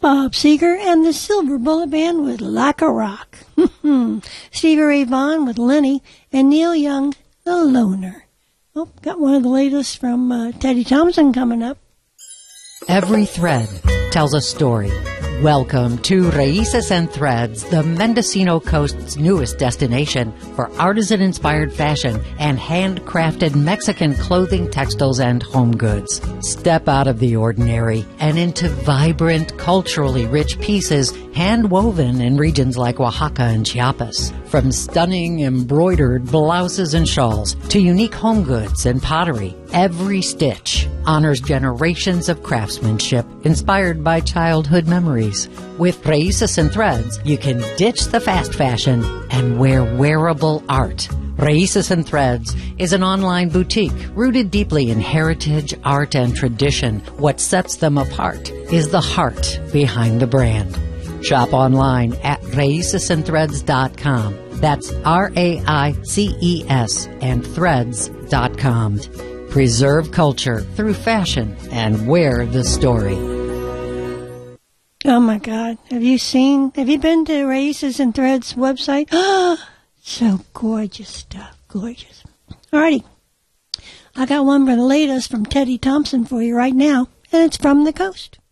Bob Seger and the Silver Bullet Band with Like a Rock. Stevie Ray Vaughan with Lenny and Neil Young, The Loner. Oh, got one of the latest from Teddy Thompson coming up. Every thread tells a story. Welcome to Raíces and Threads, the Mendocino Coast's newest destination for artisan-inspired fashion and handcrafted Mexican clothing, textiles, and home goods. Step out of the ordinary and into vibrant, culturally rich pieces hand-woven in regions like Oaxaca and Chiapas. From stunning embroidered blouses and shawls to unique home goods and pottery, every stitch honors generations of craftsmanship inspired by childhood memories. With Raíces and Threads, you can ditch the fast fashion and wear wearable art. Raíces and Threads is an online boutique rooted deeply in heritage, art, and tradition. What sets them apart is the heart behind the brand. Shop online at raicesandthreads.com. That's RAICES and threads.com. Preserve culture through fashion and wear the story. Oh my God. Have you been to Raíces and Threads website? So gorgeous stuff. Gorgeous. Alrighty. I got one for the latest from Teddy Thompson for you right now, and it's from the coast.